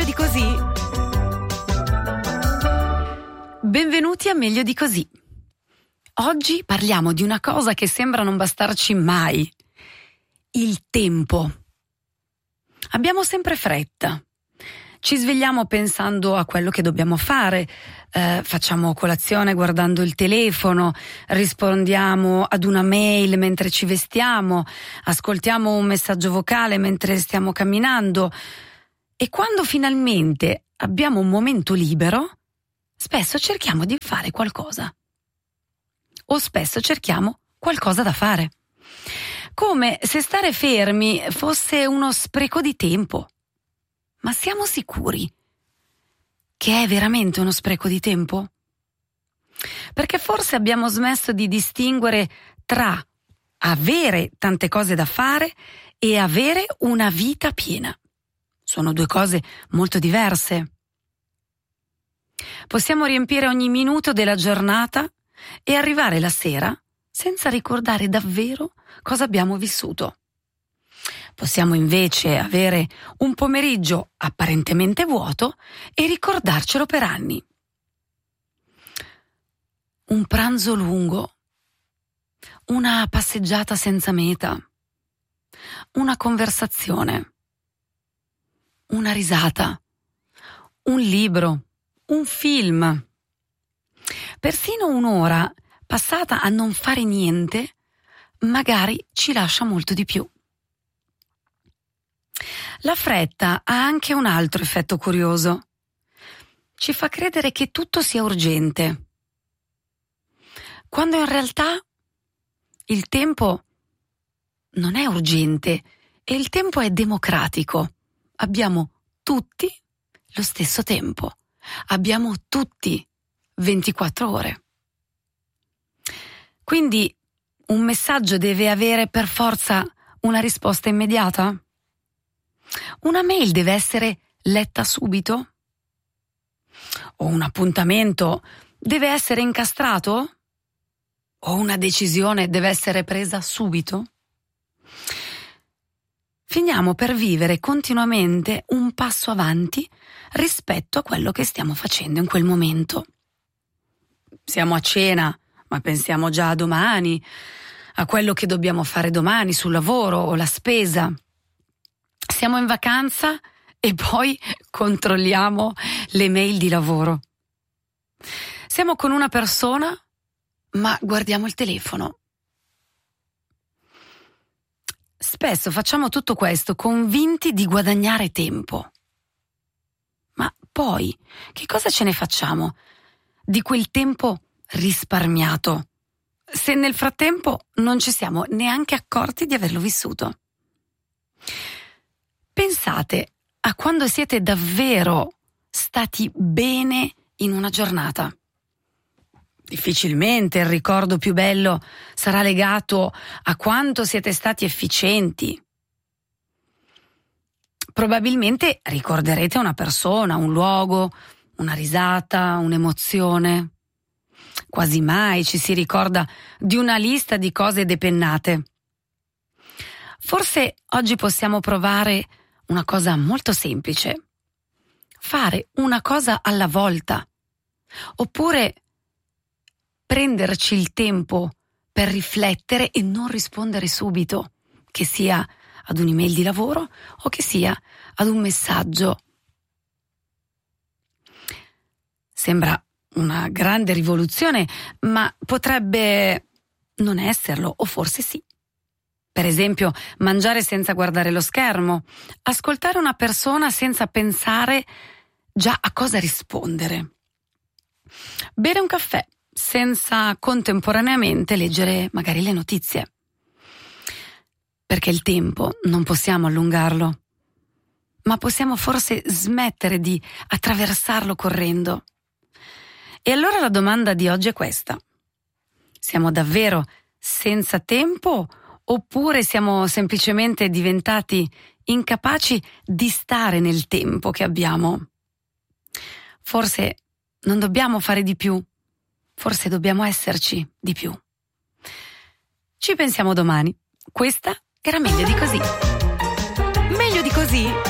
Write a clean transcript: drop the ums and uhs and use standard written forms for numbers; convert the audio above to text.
di così? Benvenuti a Meglio di così. Oggi parliamo di una cosa che sembra non bastarci mai: il tempo. Abbiamo sempre fretta. Ci svegliamo pensando a quello che dobbiamo fare, facciamo colazione guardando il telefono, rispondiamo ad una mail mentre ci vestiamo, ascoltiamo un messaggio vocale mentre stiamo camminando, e quando finalmente abbiamo un momento libero, spesso cerchiamo di fare qualcosa. O spesso cerchiamo qualcosa da fare. Come se stare fermi fosse uno spreco di tempo. Ma siamo sicuri che è veramente uno spreco di tempo? Perché forse abbiamo smesso di distinguere tra avere tante cose da fare e avere una vita piena. Sono due cose molto diverse. Possiamo riempire ogni minuto della giornata e arrivare la sera senza ricordare davvero cosa abbiamo vissuto. Possiamo invece avere un pomeriggio apparentemente vuoto e ricordarcelo per anni. Un pranzo lungo, una passeggiata senza meta, una conversazione, una risata, un libro, un film. Persino un'ora passata a non fare niente magari ci lascia molto di più. La fretta ha anche un altro effetto curioso. Ci fa credere che tutto sia urgente, quando in realtà il tempo non è urgente e il tempo è democratico. Abbiamo tutti lo stesso tempo. Abbiamo tutti 24 ore. Quindi un messaggio deve avere per forza una risposta immediata? Una mail deve essere letta subito? O un appuntamento deve essere incastrato? O una decisione deve essere presa subito? Finiamo per vivere continuamente un passo avanti rispetto a quello che stiamo facendo in quel momento. Siamo a cena, ma pensiamo già a domani, a quello che dobbiamo fare domani sul lavoro o la spesa. Siamo in vacanza e poi controlliamo le mail di lavoro. Siamo con una persona, ma guardiamo il telefono. Spesso facciamo tutto questo convinti di guadagnare tempo. Ma poi, che cosa ce ne facciamo di quel tempo risparmiato, se nel frattempo non ci siamo neanche accorti di averlo vissuto? Pensate a quando siete davvero stati bene in una giornata. Difficilmente il ricordo più bello sarà legato a quanto siete stati efficienti. Probabilmente ricorderete una persona, un luogo, una risata, un'emozione. Quasi mai ci si ricorda di una lista di cose depennate. Forse oggi possiamo provare una cosa molto semplice: fare una cosa alla volta, oppure prenderci il tempo per riflettere e non rispondere subito, che sia ad un'email di lavoro o che sia ad un messaggio. Sembra una grande rivoluzione, ma potrebbe non esserlo, o forse sì. Per esempio, mangiare senza guardare lo schermo, ascoltare una persona senza pensare già a cosa rispondere, bere un caffè senza contemporaneamente leggere magari le notizie. Perché il tempo non possiamo allungarlo, ma possiamo forse smettere di attraversarlo correndo. E allora la domanda di oggi è questa: siamo davvero senza tempo oppure siamo semplicemente diventati incapaci di stare nel tempo che abbiamo? Forse non dobbiamo fare di più, forse dobbiamo esserci di più. Ci pensiamo domani. Questa era Meglio di così. Meglio di così?